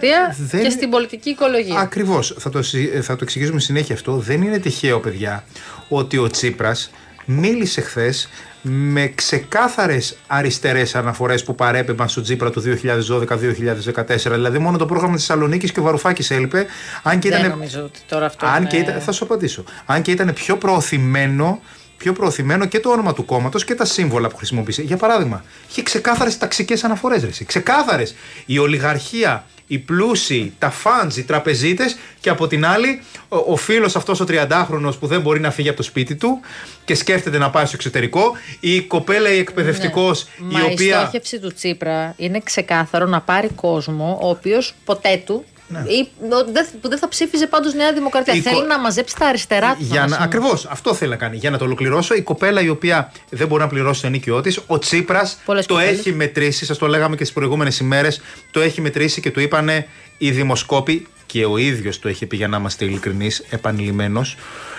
δημοκρατία και στην πολιτική οικολογία. Ακριβώς. Θα το εξηγήσουμε συνέχεια αυτό. Δεν είναι τυχαίο, παιδιά, ότι ο Τσίπρας μίλησε χθες με ξεκάθαρες αριστερές αναφορές που παρέπεμπαν στο Τσίπρα του 2012-2014. Δηλαδή, μόνο το πρόγραμμα της Θεσσαλονίκης και ο Βαρουφάκης έλειπε. Δεν νομίζω ότι τώρα αυτό. Θα σου απαντήσω. Αν και ήταν πιο προωθημένο και το όνομα του κόμματος και τα σύμβολα που χρησιμοποίησε. Για παράδειγμα, είχε ξεκάθαρες ταξικές αναφορές. Ξεκάθαρες. Η ολιγαρχία, οι πλούσιοι, τα φαντς, οι τραπεζίτες και από την άλλη ο φίλος αυτός ο 30χρονος που δεν μπορεί να φύγει από το σπίτι του και σκέφτεται να πάει στο εξωτερικό, η κοπέλα η εκπαιδευτικός η οποία... Η στόχευση του Τσίπρα είναι ξεκάθαρο να πάρει κόσμο ο οποίος ποτέ του ή που δεν θα ψήφιζε πάντως Νέα Δημοκρατία. Θέλει να μαζέψει τα αριστερά του. Ακριβώς, αυτό θέλει να κάνει. Για να το ολοκληρώσω, η κοπέλα η οποία δεν μπορεί να πληρώσει το ενοίκιό της, ο Τσίπρας το έχει μετρήσει, σας το λέγαμε και τις προηγούμενες ημέρες, το έχει μετρήσει και του είπανε οι δημοσκόποι, και ο ίδιος το έχει πει, για να είμαστε ειλικρινείς, επανειλημμένος,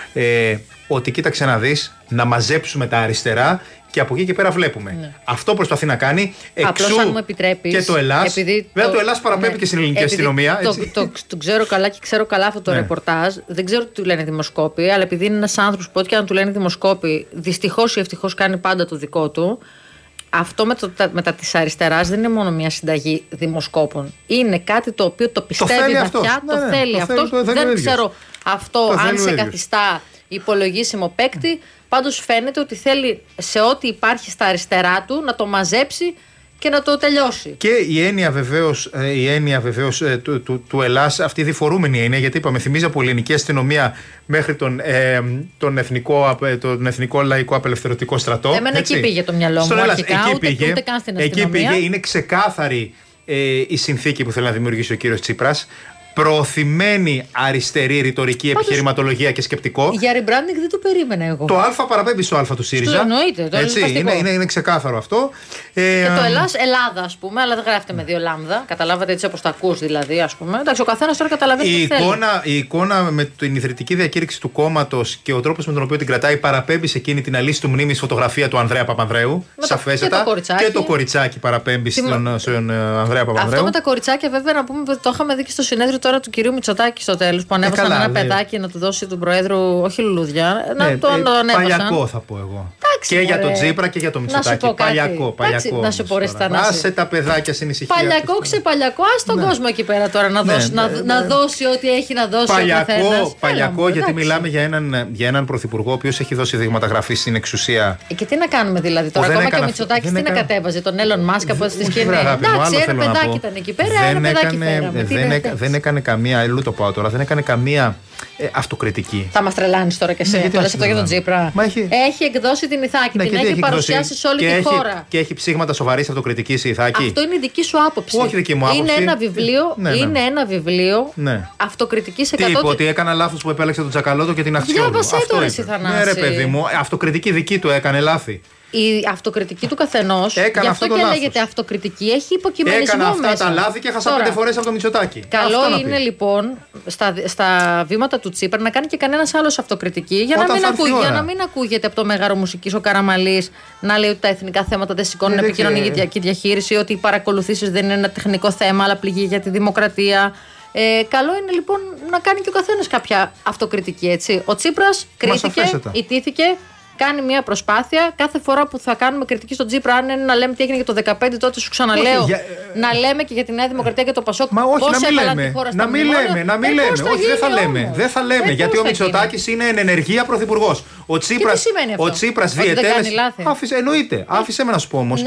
ότι κοίταξε να δεις, να μαζέψουμε τα αριστερά. Και από εκεί και πέρα βλέπουμε. Ναι. Αυτό προσπαθεί να κάνει. Απλώς, αν μου επιτρέπεις, και το Ελλάς. Βέβαια, το Ελλάς παραπέμπει και στην ελληνική αστυνομία. Το ξέρω καλά και ξέρω καλά αυτό το ρεπορτάζ. Δεν ξέρω τι του λένε δημοσκόποι, αλλά επειδή είναι ένας άνθρωπος που ό,τι και αν του λένε δημοσκόποι, δυστυχώς ή ευτυχώς κάνει πάντα το δικό του. Αυτό μετά της αριστεράς δεν είναι μόνο μια συνταγή δημοσκόπων. Είναι κάτι το οποίο το πιστεύει βαθιά, το θέλει αυτό. Δεν ξέρω αυτό αν σε καθιστά υπολογίσιμο παίκτη. Πάντως φαίνεται ότι θέλει σε ό,τι υπάρχει στα αριστερά του να το μαζέψει και να το τελειώσει. Και η έννοια βεβαίως του Ελλάς, αυτή η διφορούμενη έννοια, γιατί είπαμε, θυμίζει από ελληνική αστυνομία μέχρι τον Εθνικό Λαϊκό Απελευθερωτικό Στρατό. Εμένα εκεί πήγε το μυαλό μου αρχικά, ούτε καν στην αστυνομία. Εκεί πήγε, είναι ξεκάθαρη η συνθήκη που θέλει να δημιουργήσει ο κύριος Τσίπρας. Προωθημένη αριστερή ρητορική, επιχειρηματολογία και σκεπτικό. Για rebranding δεν το περίμενα εγώ. Το Α παραπέμπει στο Α του ΣΥΡΙΖΑ. Εννοείται. Είναι ξεκάθαρο αυτό. Και το Ελλάδα, ας πούμε, αλλά δεν γράφεται με δύο λάμδα. Καταλάβατε, έτσι όπως τα ακούς δηλαδή, ας πούμε. Εντάξει, ο καθένας τώρα καταλαβαίνει τι θέλει. Η εικόνα με την ιδρυτική διακήρυξη του κόμματος και ο τρόπος με τον οποίο την κρατάει παραπέμπει σε εκείνη την αλήθεια του μνήμης φωτογραφία του Ανδρέα Παπανδρέου. Σαφέστατα. Και το κοριτσάκι παραπέμπει στον Ανδρέα Παπανδρέου. Αυτό με τα κοριτσάκια, βέβαια, να πούμε ότι το είχαμε δει και στο συνέδριο τώρα του κυρίου Μητσοτάκη στο τέλος, που ανέβασαν ένα παιδάκι να του δώσει του Προέδρου, όχι λουλούδια, να το ανέβασαν. Παλιακό θα πω εγώ. Και για τον Τσίπρα και για τον Μητσοτάκη. Παλιακό. Να σου πω, άσε τα παιδάκια στην ησυχία. Παλιακό, ξεπαλιακό, άσε τον κόσμο εκεί πέρα τώρα να δώσει ό,τι έχει να δώσει. Παλιακό, γιατί μιλάμε για έναν πρωθυπουργό ο οποίος έχει δώσει δείγματα γραφής στην εξουσία. Και τι να κάνουμε δηλαδή τώρα, ακόμα και ο Μητσοτάκης τι να κατέβαζε, τον Έλλον Μάσκα από τη σκηνή. Εντάξει, ένα παιδάκι ήταν εκεί πέρα, ένα παιδάκι φέραμε. Δεν έκανε καμία, αλλού το πάω τώρα, δεν έκανε καμία αυτοκριτική. Θα μας τρελάνεις τώρα και εσύ. Το λες αυτό για τον Τσίπρα. Έχει εκδώσει την Ιθάκη, την έχει παρουσιάσει σε όλη τη χώρα. Και έχει ψήγματα σοβαρής αυτοκριτικής η Ιθάκη. Αυτό είναι η δική σου άποψη. Όχι δική μου άποψη. Είναι ένα βιβλίο αυτοκριτικής 100%. Τι είπε, ότι έκανα λάθος που επέλεξε τον Τσακαλώτο και την Αχτσιόγλου. Διάβασέ το εσύ, Θανάση. Ναι, ρε παιδί μου, αυτοκριτική δική του έκανε λάθη. Η αυτοκριτική του καθενός, γι' αυτό και λέγεται αυτοκριτική, έχει υποκειμενισμό μέσα. Έκανα αυτά τα λάθη και έχασα 5 φορές από το Μητσοτάκη. Καλό είναι λοιπόν στα βήματα του Τσίπρα να κάνει και κανένας άλλος αυτοκριτική για να μην ακούγεται από το μέγαρο μουσικής ο Καραμαλής να λέει ότι τα εθνικά θέματα δεν σηκώνουν επικοινωνιακή διαχείριση, ότι οι παρακολουθήσεις δεν είναι ένα τεχνικό θέμα αλλά πληγή για τη δημοκρατία. Καλό είναι λοιπόν να κάνει και ο καθένας κάποια αυτοκριτική, έτσι. Ο Τσίπρας κρίθηκε, ιτήθηκε. Κάνει μια προσπάθεια. Κάθε φορά που θα κάνουμε κριτική στον Τσίπρα, αν είναι να λέμε τι έγινε για το 2015, τότε σου ξαναλέω να λέμε και για τη Νέα Δημοκρατία και το Πασόκ. Πώς έβαλαν τη χώρα στα μνημόνια. Να μην λέμε. Όχι, δεν θα λέμε. Γιατί ο Μητσοτάκης είναι εν ενεργεία πρωθυπουργός. Ο Τσίπρας διετέλεσε. Εννοείται. Άφησε με να σου πω όμως.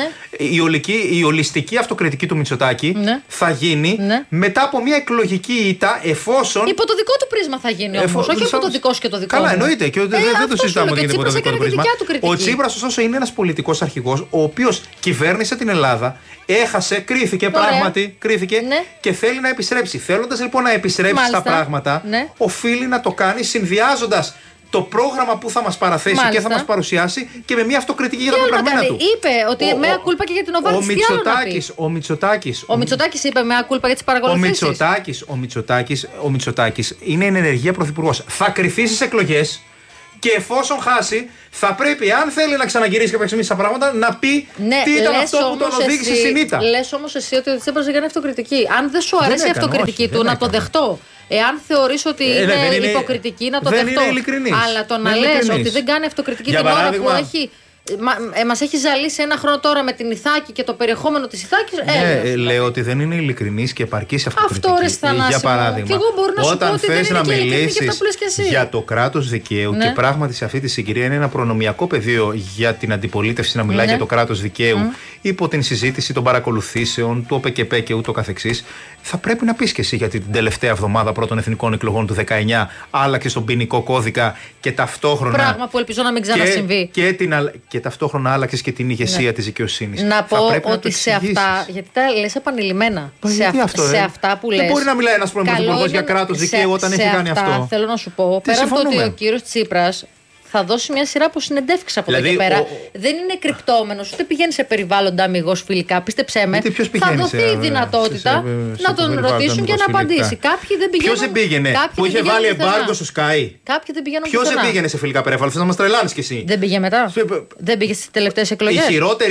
Η ολιστική αυτοκριτική του Μητσοτάκη θα γίνει μετά από μια εκλογική ήττα, εφόσον. Υπό το δικό του πρίσμα θα γίνει όμως. Όχι υπό το δικό σου και το δικό του. Καλά, εννοείται. Και δεν το συζητάμε ότι γίνεται υπό το δικό του. Ο Τσίπρας, ωστόσο, είναι ένας πολιτικός αρχηγός, ο οποίος κυβέρνησε την Ελλάδα, έχασε, κρίθηκε πράγματι, και θέλει να επιστρέψει. Θέλοντας λοιπόν να επιστρέψει στα πράγματα, οφείλει να το κάνει συνδυάζοντας το πρόγραμμα που θα μας παραθέσει και θα μας παρουσιάσει και με μια αυτοκριτική για τα πεπραγμένα του. Είπε ότι μea κούλπα και για την Οβάρτης. Ο Μητσοτάκης είπε mea κούλπα για τις παρακολουθήσεις. Ο Μητσοτάκης είναι εν ενεργεία πρωθυπουργός. Θα κρυφθεί στις εκλογές. Και εφόσον χάσει, θα πρέπει, αν θέλει να ξαναγυρίσει κάποια στιγμή στα πράγματα, να πει τι ήταν αυτό που τον οδήγησε στην ήττα. Λες όμως εσύ ότι ο Τσίπρας δεν κάνει αυτοκριτική. Αν δεν σου αρέσει η αυτοκριτική του, να το δεχτώ. Εάν θεωρείς ότι είναι υποκριτική, να το δεχτώ. Αλλά το να λες ότι δεν κάνει αυτοκριτική την ώρα που έχει. Μας έχει ζαλίσει ένα χρόνο τώρα με την Ιθάκη και το περιεχόμενο της Ιθάκης. Λέω ότι δεν είναι ειλικρινής και επαρκής αυτοκριτική. Αυτό ρε Θανάση. Για παράδειγμα, και εγώ μπορώ να σου πω ότι δεν είναι και ειλικρινή και αυτά που λες και εσύ. Για το κράτος δικαίου, και πράγματι σε αυτή τη συγκυρία είναι ένα προνομιακό πεδίο για την αντιπολίτευση να μιλάει για το κράτος δικαίου υπό την συζήτηση των παρακολουθήσεων, του ΟΠΕΚΕΠΕ και ούτω καθεξής. Θα πρέπει να πεις και εσύ, γιατί την τελευταία εβδομάδα πρώτων εθνικών εκλογών του 19 άλλαξε τον ποινικό κώδικα και ταυτόχρονα. Πράγμα που ελπίζω να μην ξανασυμβεί. Και ταυτόχρονα άλλαξε και την ηγεσία της δικαιοσύνης. Να πω ότι σε αυτά. Γιατί τα λες επανειλημμένα. Σε αυτά που λες. Δεν μπορεί να μιλάει ένας πρώην πρωθυπουργός για κράτος δικαίου όταν έχει κάνει αυτό. Θέλω να σου πω, πέρα από το ότι ο κύριος Τσίπρας θα δώσει μια σειρά από συνεντεύξεις από εδώ και πέρα. Δεν είναι κρυπτόμενος, ούτε πηγαίνει σε περιβάλλοντα αμιγώς φιλικά. Πίστεψέ με. Θα δοθεί η δυνατότητα να τον ρωτήσουν και να απαντήσει. Κάποιοι δεν πηγαίνουν. Ποιος δεν πήγαινε, που είχε βάλει εμπάργκο στο Sky. Κάποιοι δεν πηγαίνουν. Ποιος δεν πήγαινε σε φιλικά περιβάλλοντα, θες να μας τρελάνεις κι εσύ. Δεν πήγε μετά. Δεν πήγε στις τελευταίες εκλογές.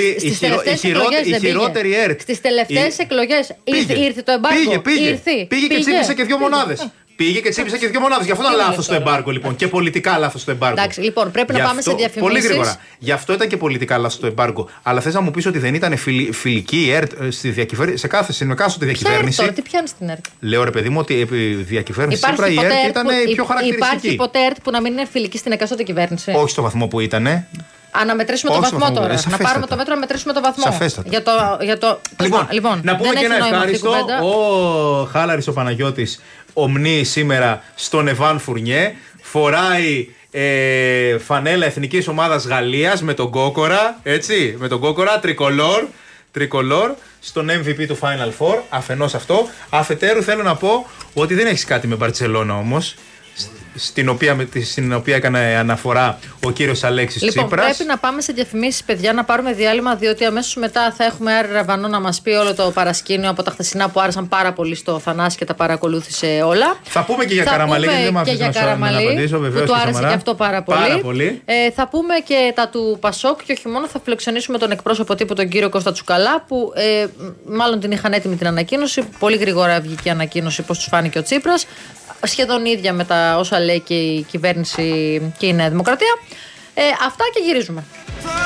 Η χειρότερη ΕΡΤ. Στις τελευταίες εκλογές ήρθε το εμπάργκο. Πήγε και τσίπησε και 2 μονάδες. Πήγε και τσίπησε και 2 μονάδες. Γι' αυτό ήταν λάθος το εμπάργκο, λοιπόν. Και πολιτικά λάθος το εμπάργκο. Εντάξει, λοιπόν, πρέπει να πάμε σε διαφημίσεις. Πολύ γρήγορα. Γι' αυτό ήταν και πολιτικά λάθος το εμπάργκο. Αλλά θες να μου πεις ότι δεν ήταν φιλική η ΕΡΤ στην εκάστοτε διακυβέρνηση. Τώρα, τι πιάνει στην ΕΡΤ. Λέω ρε παιδί μου ότι η διακυβέρνηση Τσίπρα η ΕΡΤ ήταν η πιο χαρακτηριστική. Υπάρχει ποτέ ΕΡΤ που να μην είναι φιλική στην εκάστοτε κυβέρνηση? Όχι στο βαθμό που ήταν. Να μετρήσουμε το βαθμό τώρα. Να πάρουμε το μέτρο να μετρήσουμε το βαθμό. Σαφέστατα. Λοιπόν, να πούμε και ένα ευχάριστο. Ο Χάλαρης ο Παναγιώτης ομνεί σήμερα στον Εβάν Φουρνιέ. Φοράει φανέλα εθνικής ομάδας Γαλλίας με τον Κόκορα. Έτσι, με τον Κόκορα, τρικολόρ στον MVP του Final Four. Αφενός αυτό. Αφετέρου θέλω να πω ότι δεν έχεις κάτι με Μπαρτσελώνα όμως, στην οποία έκανε αναφορά ο κύριος Αλέξης Τσίπρας. Λοιπόν, πρέπει να πάμε σε διαφημίσεις, παιδιά, να πάρουμε διάλειμμα, διότι αμέσως μετά θα έχουμε Άρη Ραβανό να μας πει όλο το παρασκήνιο από τα χθεσινά που άρεσαν πάρα πολύ στο Θανάση και τα παρακολούθησε όλα. Θα πούμε και για Καραμαλή, γιατί δεν μ' αφήνει να απαντήσω, βεβαίως. Που του άρεσε και αυτό πάρα πολύ. Θα πούμε και τα του Πασόκ και όχι μόνο, θα φιλοξενήσουμε τον εκπρόσωπο τύπου, τον κύριο Κώστα Τσουκαλά, που μάλλον την είχαν έτοιμη την ανακοίνωση. Πολύ γρήγορα βγήκε η ανακοίνωση, πώς τους φάνηκε ο Τσίπρας. Σχεδόν ίδια με τα όσα λέει και η κυβέρνηση και η Νέα Δημοκρατία. Αυτά και γυρίζουμε.